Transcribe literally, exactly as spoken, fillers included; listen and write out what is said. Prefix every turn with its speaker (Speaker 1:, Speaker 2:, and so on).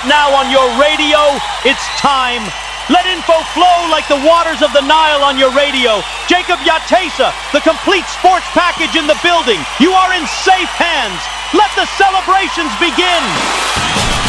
Speaker 1: out now on your radio. It's time. Let info flow like the waters of the Nile on your radio. Jacob Yatesa, the complete sports package in the building. You are in safe hands. Let the celebrations begin.